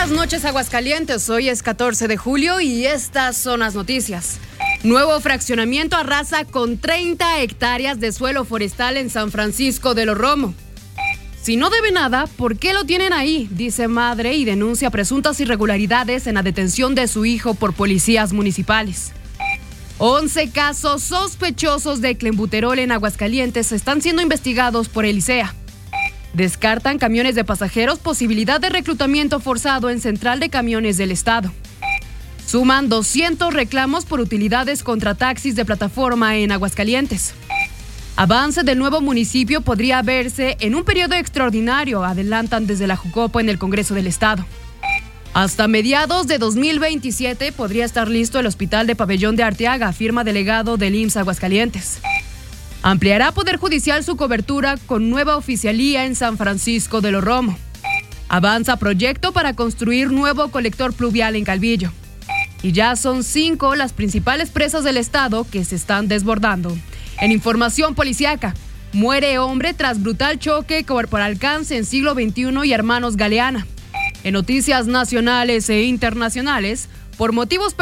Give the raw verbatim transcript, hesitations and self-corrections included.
Buenas noches, Aguascalientes. Hoy es catorce de julio y estas son las noticias. Nuevo fraccionamiento arrasa con treinta hectáreas de suelo forestal en San Francisco de los Romo. Si no debe nada, ¿por qué lo tienen ahí?, dice madre y denuncia presuntas irregularidades en la detención de su hijo por policías municipales. once casos sospechosos de clenbuterol en Aguascalientes están siendo investigados por el I C E A. Descartan camiones de pasajeros posibilidad de reclutamiento forzado en Central de Camiones del Estado. Suman doscientos reclamos por utilidades contra taxis de plataforma en Aguascalientes. Avance del nuevo municipio podría verse en un periodo extraordinario, adelantan desde la Jucopo en el Congreso del Estado. Hasta mediados de dos mil veintisiete podría estar listo el Hospital de Pabellón de Arteaga, afirma delegado del I M S S Aguascalientes. Ampliará Poder Judicial su cobertura con nueva oficialía en San Francisco de los Romo. Avanza proyecto para construir nuevo colector pluvial en Calvillo. Y ya son cinco las principales presas del estado que se están desbordando. En información policíaca, muere hombre tras brutal choque por alcance en Siglo veintiuno y Hermanos Galeana. En noticias nacionales e internacionales, por motivos